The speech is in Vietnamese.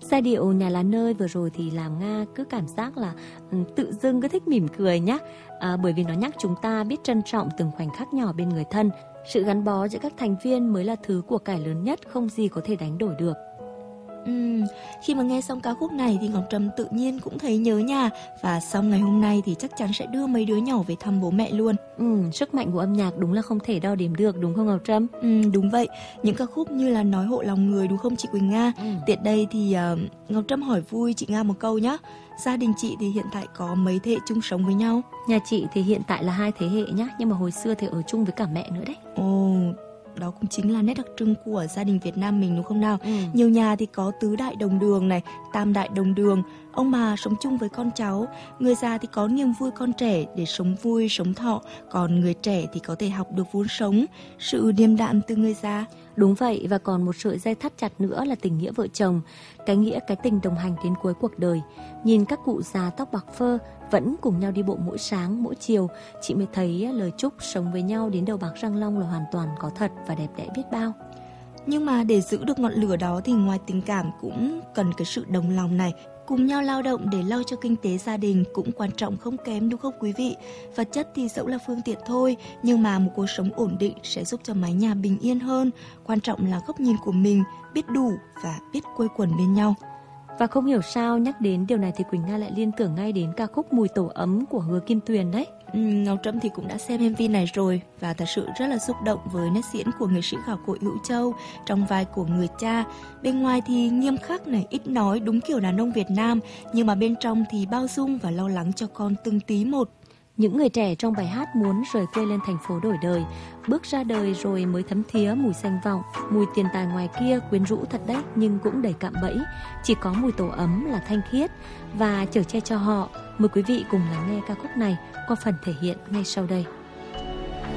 Giai điệu Nhà Lá Nơi vừa rồi thì làm Nga cứ cảm giác là tự dưng cứ thích mỉm cười nhá. Bởi vì nó nhắc chúng ta biết trân trọng từng khoảnh khắc nhỏ bên người thân. Sự gắn bó giữa các thành viên mới là thứ của cải lớn nhất, không gì có thể đánh đổi được. Khi mà nghe xong ca khúc này thì Ngọc Trâm tự nhiên cũng thấy nhớ nhà. Và xong ngày hôm nay thì chắc chắn sẽ đưa mấy đứa nhỏ về thăm bố mẹ luôn. Sức mạnh của âm nhạc đúng là không thể đo đếm được, đúng không Ngọc Trâm? Đúng vậy. Những ca khúc như là Nói Hộ Lòng Người, đúng không chị Quỳnh Nga? Tiện đây thì Ngọc Trâm hỏi vui chị Nga một câu nhé. Gia đình chị thì hiện tại có mấy thế hệ chung sống với nhau? Nhà chị thì hiện tại là 2 thế hệ nhá, nhưng mà hồi xưa thì ở chung với cả mẹ nữa đấy. Đó cũng chính là nét đặc trưng của gia đình Việt Nam mình đúng không nào? Nhiều nhà thì có tứ đại đồng đường này, tam đại đồng đường, ông bà sống chung với con cháu. Người già thì có niềm vui con trẻ để sống vui, sống thọ, còn người trẻ thì có thể học được vốn sống, sự điềm đạm từ người già. Đúng vậy, và còn một sợi dây thắt chặt nữa là tình nghĩa vợ chồng, cái nghĩa cái tình đồng hành đến cuối cuộc đời. Nhìn các cụ già tóc bạc phơ vẫn cùng nhau đi bộ mỗi sáng, mỗi chiều, chị mới thấy lời chúc sống với nhau đến đầu bạc răng long là hoàn toàn có thật và đẹp đẽ biết bao. Nhưng mà để giữ được ngọn lửa đó thì ngoài tình cảm cũng cần cái sự đồng lòng này. Cùng nhau lao động để lo cho kinh tế gia đình cũng quan trọng không kém đúng không quý vị? Vật chất thì dẫu là phương tiện thôi, nhưng mà một cuộc sống ổn định sẽ giúp cho mái nhà bình yên hơn. Quan trọng là góc nhìn của mình, biết đủ và biết quây quần bên nhau. Và không hiểu sao nhắc đến điều này thì Quỳnh Nga lại liên tưởng ngay đến ca khúc Mùi Tổ Ấm của Hứa Kim Tuyền đấy. Ngọc Trâm thì cũng đã xem MV này rồi và thật sự rất là xúc động với nét diễn của nghệ sĩ gạo cội Hữu Châu trong vai của người cha. Bên ngoài thì nghiêm khắc này, ít nói, đúng kiểu đàn ông Việt Nam, nhưng mà bên trong thì bao dung và lo lắng cho con từng tí một. Những người trẻ trong bài hát muốn rời quê lên thành phố đổi đời, bước ra đời rồi mới thấm thía mùi danh vọng, mùi tiền tài ngoài kia quyến rũ thật đấy nhưng cũng đầy cạm bẫy. Chỉ có mùi tổ ấm là thanh khiết và chở che cho họ. Mời quý vị cùng lắng nghe ca khúc này qua phần thể hiện ngay sau đây.